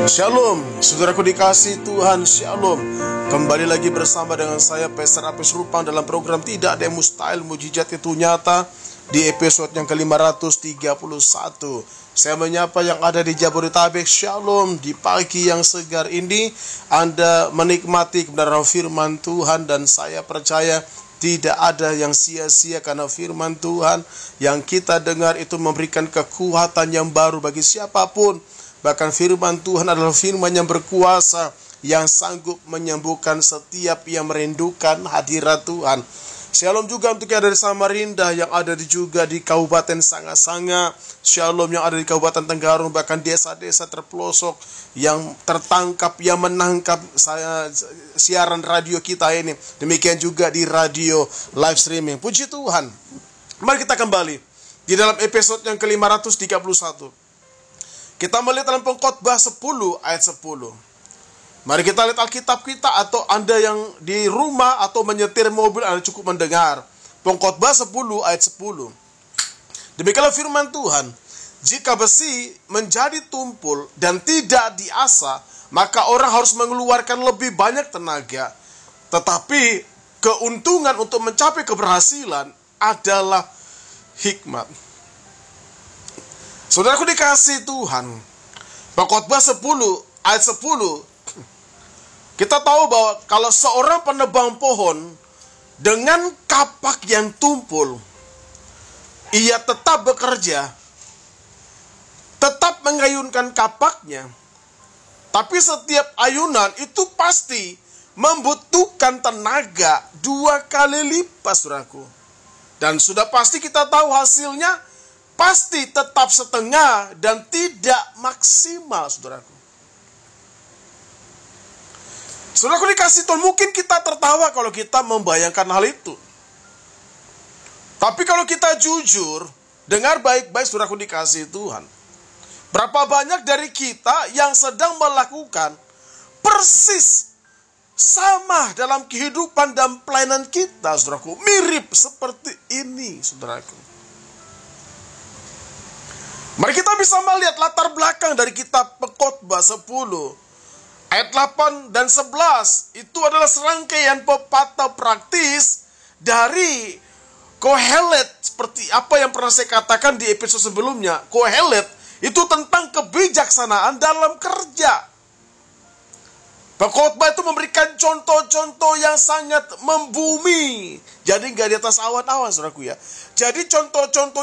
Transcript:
Shalom, saudaraku dikasih Tuhan, Shalom. Kembali lagi bersama dengan saya Pastor Apes Rupang dalam program Tidak Ada Yang Mustahil, Mujizat Itu Nyata. Di episode yang ke-531 saya menyapa yang ada di Jabodetabek. Shalom, di pagi yang segar ini Anda menikmati kebenaran firman Tuhan, dan saya percaya tidak ada yang sia-sia karena firman Tuhan yang kita dengar itu memberikan kekuatan yang baru bagi siapapun. Bahkan firman Tuhan adalah firman yang berkuasa, yang sanggup menyembuhkan setiap yang merindukan hadirat Tuhan. Shalom juga untuk yang ada di Samarinda, yang ada juga di Kabupaten Sanga-Sanga. Shalom yang ada di Kabupaten Tenggarong, bahkan desa-desa terpelosok yang tertangkap, yang menangkap siaran radio kita ini. Demikian juga di radio live streaming. Puji Tuhan. Mari kita kembali di dalam episode yang ke-531. Kita melihat dalam Pengkhotbah 10 ayat 10. Mari kita lihat Alkitab kita, atau Anda yang di rumah atau menyetir mobil, Anda cukup mendengar. Pengkhotbah 10 ayat 10. Demikianlah firman Tuhan. Jika besi menjadi tumpul dan tidak diasah, maka orang harus mengeluarkan lebih banyak tenaga. Tetapi keuntungan untuk mencapai keberhasilan adalah hikmat. Saudaraku dikasih Tuhan, Pengkhotbah 10 ayat 10, kita tahu bahwa kalau seorang penebang pohon dengan kapak yang tumpul, ia tetap bekerja, tetap mengayunkan kapaknya, tapi setiap ayunan itu pasti membutuhkan tenaga 2 kali lipat, saudaraku. Dan sudah pasti kita tahu hasilnya pasti tetap setengah dan tidak maksimal, saudaraku. Saudaraku dikasih Tuhan, mungkin kita tertawa kalau kita membayangkan hal itu. Tapi kalau kita jujur, dengar baik-baik saudaraku dikasih Tuhan. Berapa banyak dari kita yang sedang melakukan persis sama dalam kehidupan dan pelayanan kita, saudaraku. Mirip seperti ini, saudaraku. Mari kita bisa melihat latar belakang dari kitab Pengkhotbah 10 ayat 8 dan 11. Itu adalah serangkaian pepatah praktis dari Kohelet. Seperti apa yang pernah saya katakan di episode sebelumnya, Kohelet itu tentang kebijaksanaan dalam kerja. Pengkhotbah itu memberikan contoh-contoh yang sangat membumi. Jadi nggak di atas awan-awan, saudaraku ya. Jadi contoh-contoh